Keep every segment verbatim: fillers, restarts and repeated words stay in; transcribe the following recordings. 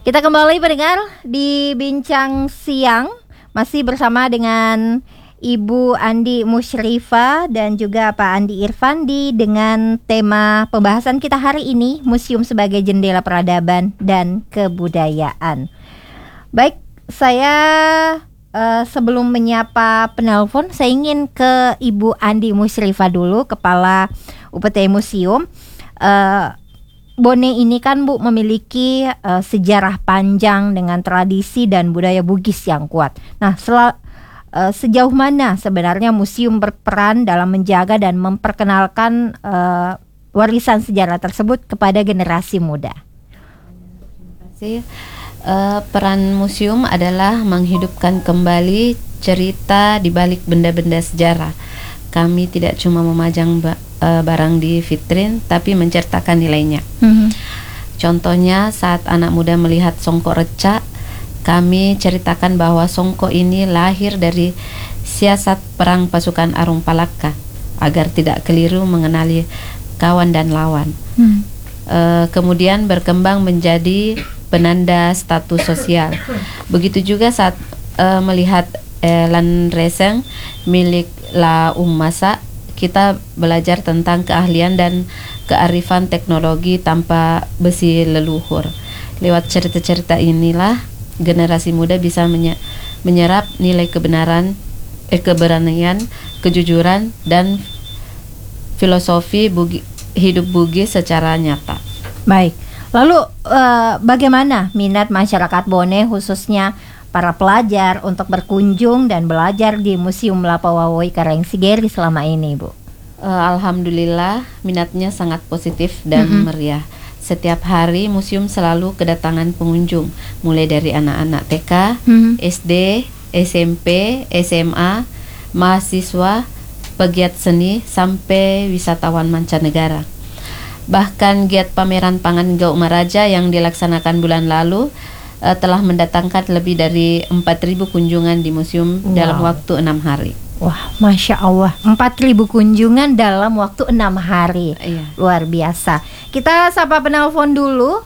Kita kembali pendengar di Bincang Siang, masih bersama dengan Ibu Andi Musyrifah dan juga Pak Andi Irfandi dengan tema pembahasan kita hari ini, Museum sebagai Jendela Peradaban dan Kebudayaan. Baik, saya uh, sebelum menyapa penelpon, saya ingin ke Ibu Andi Musyrifah dulu, Kepala U P T Museum. Uh, Bone ini kan Bu memiliki uh, sejarah panjang dengan tradisi dan budaya Bugis yang kuat. Nah, sel- uh, sejauh mana sebenarnya museum berperan dalam menjaga dan memperkenalkan uh, warisan sejarah tersebut kepada generasi muda? Terima kasih. Uh, peran museum adalah menghidupkan kembali cerita di balik benda-benda sejarah. Kami tidak cuma memajang ba- uh, barang di vitrin, tapi menceritakan nilainya. Mm-hmm. Contohnya saat anak muda melihat songkok reca, kami ceritakan bahwa songkok ini lahir dari siasat perang pasukan Arung Palaka agar tidak keliru mengenali kawan dan lawan. Mm. Uh, kemudian berkembang menjadi penanda status sosial. Begitu juga saat uh, melihat uh, Lan Reseng milik La Ummasa, kita belajar tentang keahlian dan kearifan teknologi tanpa besi leluhur. Lewat cerita-cerita inilah generasi muda bisa menye- menyerap nilai kebenaran, eh, keberanian, kejujuran dan filosofi Bugi, hidup Bugis secara nyata. Baik, lalu uh, bagaimana minat masyarakat Bone khususnya para pelajar untuk berkunjung dan belajar di Museum Lapawawoi Karangsigeri selama ini, Bu? Uh, Alhamdulillah minatnya sangat positif dan mm-hmm. meriah. Setiap hari museum selalu kedatangan pengunjung, mulai dari anak-anak T K, mm-hmm. S D, S M P, S M A, mahasiswa, pegiat seni, sampai wisatawan mancanegara. Bahkan giat pameran pangan Gau Maraja yang dilaksanakan bulan lalu uh, telah mendatangkan lebih dari empat ribu kunjungan di museum wow. dalam waktu enam hari. Wah, Masya Allah, empat ribu kunjungan dalam waktu enam hari. Iya. Luar biasa. Kita sapa penelpon dulu.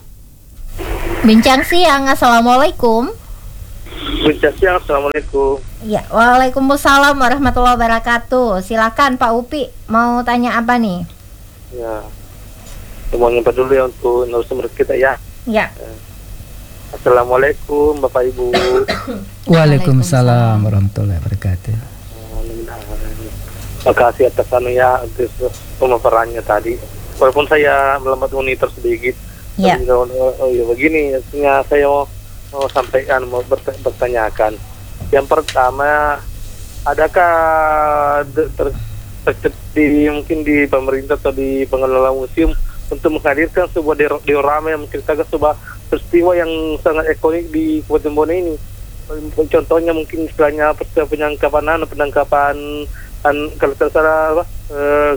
Bincang Siang, Assalamualaikum. Bincang Siang, Assalamualaikum. Ya, Waalaikumsalam warahmatullahi wabarakatuh. Silakan Pak Upi, mau tanya apa nih? Ya, mau nyapa dulu ya untuk narasumber kita ya. Ya. Assalamualaikum Bapak Ibu. Waalaikumsalam warahmatullahi wabarakatuh. Terima kasih atas anu ya atas pemaparannya tadi. Walaupun saya melambat monitor sedikit. Ya. Tapi, oh, oh, ya begini, artinya saya mau, mau sampaikan, mau bert- bertanyakan. Yang pertama, adakah de- ter- ter- di mungkin di pemerintah atau di pengelola museum untuk menghadirkan sebuah diorama yang menceritakan sebuah peristiwa yang sangat ikonik di Kabupaten Bone ini. Contohnya mungkin istilahnya penangkapan penangkapan an, kalau tidak salah apa eh,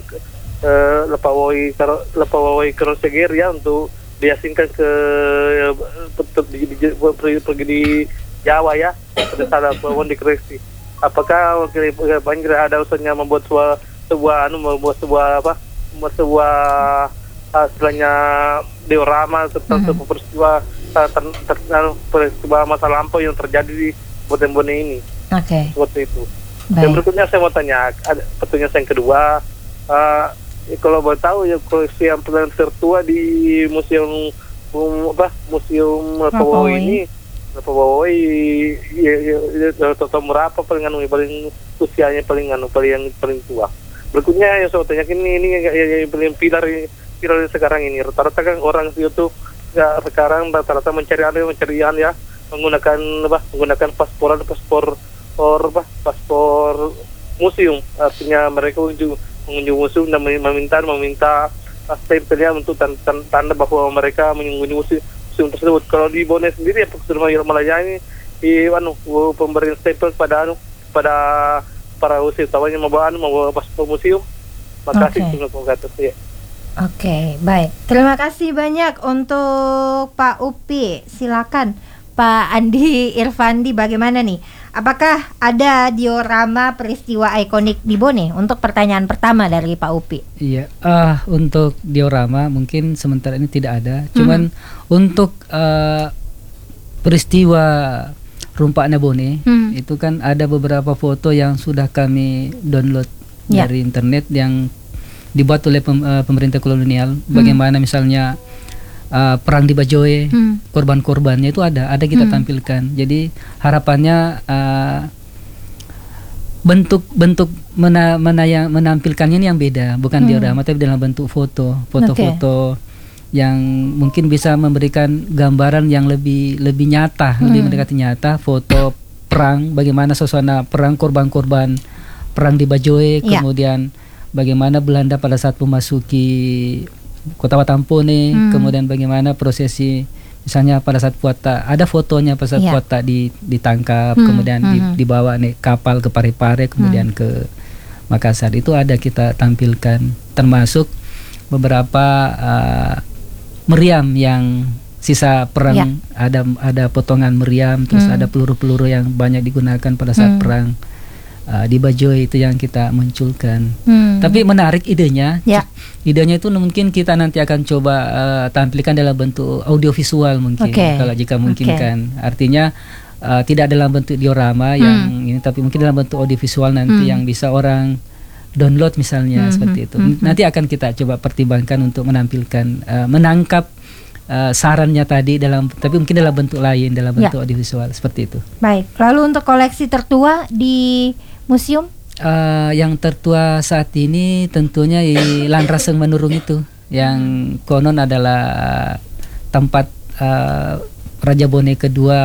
eh, Lapawoi Lapawoi Karangsigeri ya, untuk diasingkan ke pergi di, pergi di Jawa ya, pada salah Pawon di Kresi. Apakah banjir ada usaha membuat sebuah sebuah anu membuat sebuah apa membuat sebuah istilahnya diorama tentang mm-hmm. sebuah peristiwa ter, ter, ter, peristiwa masa lampau yang terjadi di Kabupaten Bone ini. Oke. Okay. Seperti itu. Baik. Dan berikutnya saya mau tanya, ada pertanyaan yang kedua, uh, kalau boleh tahu ya koleksi yang paling tertua di museum um, apa museum Lapawawoi ini, Lapawawoi ya, ya, ya, total berapa paling anu paling usianya paling anu paling yang paling tua. Berikutnya yang saya tanya ini ini yang, yang, yang paling pilar pilar sekarang ini, rata-rata kan orang di YouTube ya sekarang rata-rata mencari anu mencarian ya menggunakan apa menggunakan paspor paspor or apa paspor museum, artinya mereka mengunjungi mengunjungi museum dan meminta meminta stempelnya untuk tanda, tanda bahwa mereka mengunjungi museum, museum tersebut. Kalau di Bone sendiri apakah sudah melayani di anu pemberian stempel pada anu pada para wisatawan yang membawa anu membawa paspor museum? Makasih okay. Terima kasih. Ya. Oke, okay, baik. Terima kasih banyak untuk Pak Upi. Silakan Pak Andi Irfandi, bagaimana nih? Apakah ada diorama peristiwa ikonik di Bone? Untuk pertanyaan pertama dari Pak Upi. Iya, uh, untuk diorama mungkin sementara ini tidak ada. Cuman hmm. untuk uh, peristiwa Rumpakna Bone Hmm. itu kan ada beberapa foto yang sudah kami download Ya. dari internet yang dibuat oleh pem- uh, pemerintah kolonial. Bagaimana misalnya uh, perang di Bajoe, Hmm. korban-korbannya itu ada, ada kita Hmm. tampilkan. Jadi harapannya uh, bentuk-bentuk mena, mena yang menampilkannya ini yang beda, bukan Hmm. diorama tapi dalam bentuk foto, foto-foto yang mungkin bisa memberikan gambaran yang lebih lebih nyata, Hmm. lebih mendekati nyata, foto perang, bagaimana suasana perang, korban-korban perang di Bajoe, Ya. kemudian bagaimana Belanda pada saat memasuki kota Watampone, Hmm. kemudian bagaimana prosesi misalnya pada saat Puata, ada fotonya pada saat Ya. Puata di, ditangkap, Hmm, kemudian di- hmm. dibawa naik kapal ke Parepare, kemudian ke Makassar. Itu ada kita tampilkan, termasuk beberapa uh, meriam yang sisa perang. Ya. Ada ada potongan meriam, terus Hmm. ada peluru-peluru yang banyak digunakan pada saat Hmm. perang uh, di Bajoe, itu yang kita munculkan. Hmm. Tapi menarik idenya. Ya. Idenya itu mungkin kita nanti akan coba uh, tampilkan dalam bentuk audiovisual mungkin, Oke. kalau jika memungkinkan. Artinya uh, tidak dalam bentuk diorama yang ini, tapi mungkin dalam bentuk audiovisual nanti Hmm. yang bisa orang download misalnya, Hmm, seperti hmm, itu. hmm, Nanti akan kita coba pertimbangkan untuk menampilkan, uh, menangkap uh, sarannya tadi dalam, tapi mungkin dalam bentuk lain, dalam Ya. bentuk audiovisual seperti itu. Baik. Lalu untuk koleksi tertua di museum? Uh, yang tertua saat ini tentunya di Landraseng Menurung itu, yang konon adalah tempat uh, Raja Bone kedua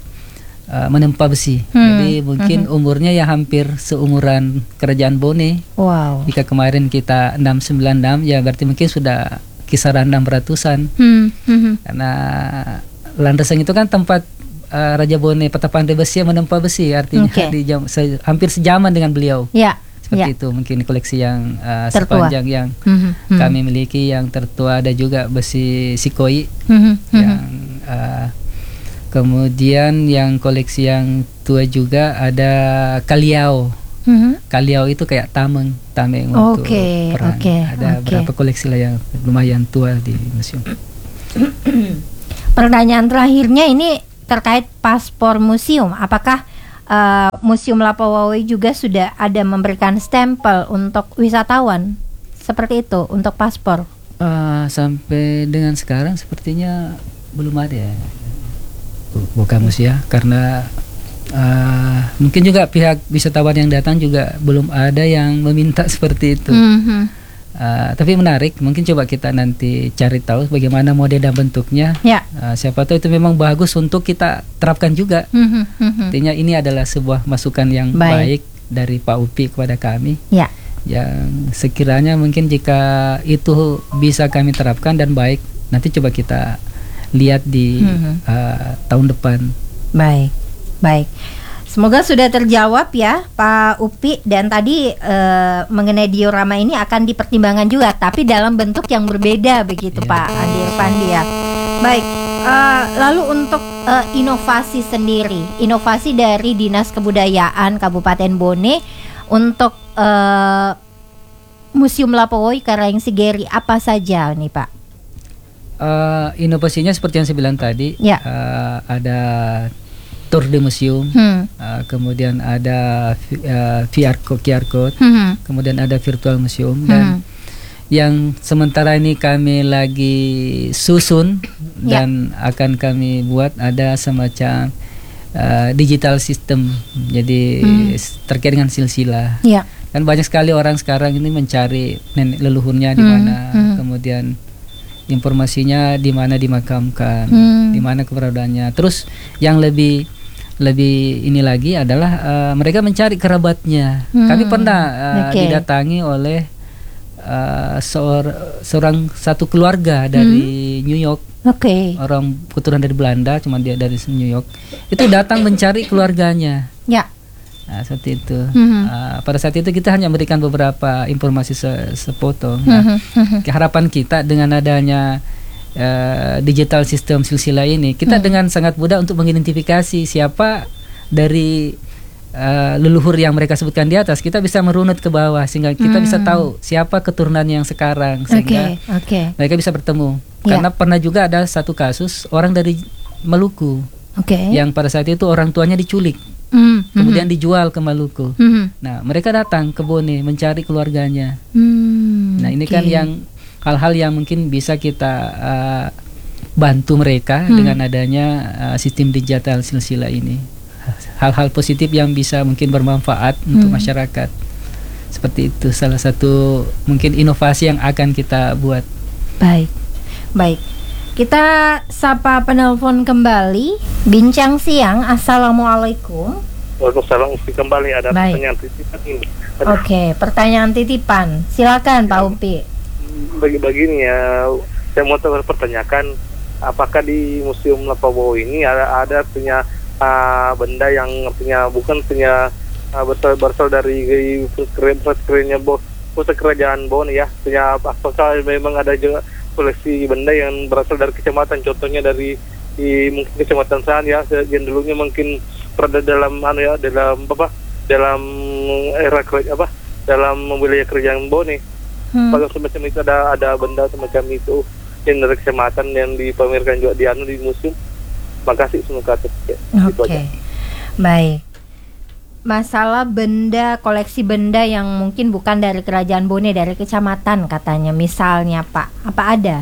uh, menempa besi. Hmm, Jadi mungkin umurnya ya hampir seumuran Kerajaan Bone. Wow. Jika kemarin kita enam sembilan enam, ya berarti mungkin sudah kisaran enam ratusan. Hmm. Hmm. Karena Landraseng itu kan tempat uh, Raja Bone Patapandai Besi yang menempa besi, artinya Oke. di jam, se- hampir sejaman dengan beliau. Ya. Seperti Ya. itu mungkin koleksi yang uh, Tertua. sepanjang yang Hmm. Hmm. kami miliki. Yang tertua ada juga besi Sikoi, Hmm. Hmm. yang uh, kemudian yang koleksi yang tua juga ada Kaliao. Hmm. Kaliao itu kayak tameng, tameng untuk Oke, perang. oke, Ada oke. beberapa koleksi lah yang lumayan tua di museum. Pertanyaan terakhirnya ini terkait paspor museum. Apakah uh, Museum Lapawawai juga sudah ada memberikan stempel untuk wisatawan seperti itu untuk paspor? Uh, sampai dengan sekarang sepertinya belum ada ya. Bukan museum, karena uh, mungkin juga pihak wisatawan yang datang juga belum ada yang meminta seperti itu. Mhm. Uh, tapi menarik, mungkin coba kita nanti cari tahu bagaimana model dan bentuknya. Ya. Uh, siapa tahu itu memang bagus untuk kita terapkan juga. Mhm, mhm. Artinya ini adalah sebuah masukan yang baik, Baik. dari Pak Upi kepada kami, Ya. yang sekiranya mungkin jika itu bisa kami terapkan dan baik, nanti coba kita lihat di Mhm. uh, tahun depan. Baik, baik. Semoga sudah terjawab ya Pak Upi. Dan tadi eh, mengenai diorama ini akan dipertimbangkan juga, tapi dalam bentuk yang berbeda begitu Ya. Pak Andi Irfandi ya. Baik, eh, lalu untuk eh, inovasi sendiri, inovasi dari Dinas Kebudayaan Kabupaten Bone untuk eh, Museum Lapawai Karangsigeri apa saja nih Pak? Uh, inovasinya seperti yang saya bilang tadi, Ya. uh, ada tour de museum, Hmm. uh, kemudian ada vi- uh, V R code, Q R code, Hmm. kemudian ada virtual museum, dan Hmm. yang sementara ini kami lagi susun Ya. dan akan kami buat ada semacam uh, digital system. Jadi Hmm. s- terkait dengan silsilah. Ya. Kan banyak sekali orang sekarang ini mencari nenek leluhurnya di Hmm, mana, hmm. kemudian informasinya di mana dimakamkan, Hmm. di mana keberadaannya. Terus yang lebih lebih ini lagi adalah uh, mereka mencari kerabatnya. Hmm. Kami pernah uh, Oke. didatangi oleh uh, seor- seorang satu keluarga dari New York, Oke. orang keturunan dari Belanda, cuma dia dari New York. Itu datang mencari keluarganya. Ya. Nah, seperti itu. Mhm. Uh, pada saat itu kita hanya memberikan beberapa informasi se- sepotong. Nah, Mhm, mhm. harapan kita dengan adanya uh, digital sistem silsilah ini, kita Hmm. dengan sangat mudah untuk mengidentifikasi siapa dari uh, leluhur yang mereka sebutkan di atas. Kita bisa merunut ke bawah sehingga kita bisa Hmm. tahu siapa keturunan yang sekarang, Oke, sehingga oke. mereka bisa bertemu. Ya. Karena pernah juga ada satu kasus orang dari Maluku Oke. yang pada saat itu orang tuanya diculik, Hmm, kemudian dijual ke Maluku. hmm, Nah, mereka datang ke Bone mencari keluarganya. hmm, Nah, ini oke. kan yang hal-hal yang mungkin bisa kita uh, bantu mereka Hmm. dengan adanya uh, sistem digital silsila ini. Hal-hal positif yang bisa mungkin bermanfaat untuk Hmm. masyarakat. Seperti itu salah satu mungkin inovasi yang akan kita buat. Baik, baik. Kita sapa penelpon kembali. Bincang siang, assalamualaikum. Waalaikumsalam. Upi kembali ada Baik. pertanyaan titipan ini. Oke, pertanyaan titipan. Silakan Pak Upi. Bagi-bagi nih ya, saya mau pertanyakan apakah di Museum Lapabowo ini ada ada punya uh, benda yang punya bukan punya uh, berasal berasal dari pusat kerennya Bo pusat kerajaan Bone ya, punya apakah memang ada juga koleksi benda yang berasal dari kecamatan, contohnya dari di mungkin kecamatan San ya, yang dulunya mungkin berada dalam anu ya dalam apa dalam era kerajaan apa dalam wilayah kerajaan Bone. Hmm. Pada semacam itu ada ada benda semacam itu yang dari kecamatan yang dipamerkan juga di anu di museum. Makasih semoga atas ya. Itu Oke, aja. baik. Masalah benda, koleksi benda yang mungkin bukan dari kerajaan Bone, dari kecamatan katanya, misalnya Pak, apa ada?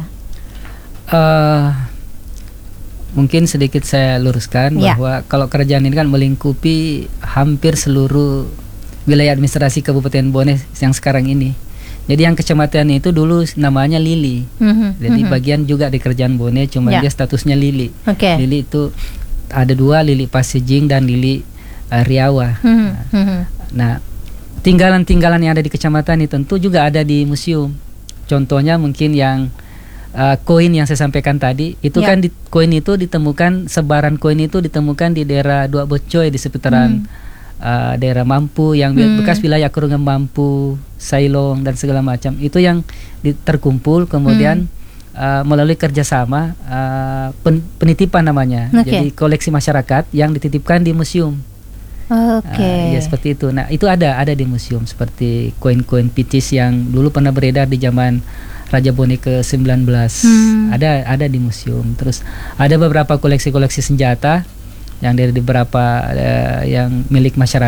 Uh, mungkin sedikit saya luruskan Ya. bahwa kalau kerajaan ini kan melingkupi hampir seluruh wilayah administrasi Kabupaten Bone yang sekarang ini. Jadi yang kecamatan itu dulu namanya Lili. Mhm, Jadi mhm. bagian juga di kerajaan Bone, cuma Ya. dia statusnya Lili. Oke. Lili itu ada dua, Lili Pasijing dan Lili uh, Riawa. Mhm, mhm. Nah, tinggalan-tinggalan yang ada di kecamatan ini tentu juga ada di museum. Contohnya mungkin yang uh, koin yang saya sampaikan tadi, itu Ya. kan di, koin itu ditemukan, sebaran koin itu ditemukan di daerah Dua Bocoy di seputaran uh, daerah Mampu yang be- Hmm. bekas wilayah Kurungan Mampu, Sailong dan segala macam. Itu yang di- terkumpul kemudian uh, melalui kerjasama uh, pen- penitipan namanya. Oke. Jadi koleksi masyarakat yang dititipkan di museum. Oke. Ah, ya seperti itu. Nah, itu ada ada di museum seperti koin-koin picis yang dulu pernah beredar di zaman Raja Bone ke sembilan belas. Hmm. Ada ada di museum. Terus ada beberapa koleksi-koleksi senjata yang dari beberapa eh, yang milik masyarakat.